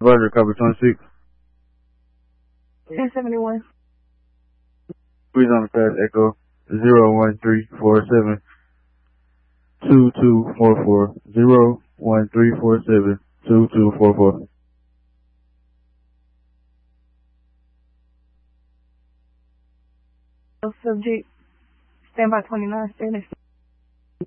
Roger, copy 26. 1071. Please on the pass, Echo 01347 2244 01347 2244. Subject, standby 29, standing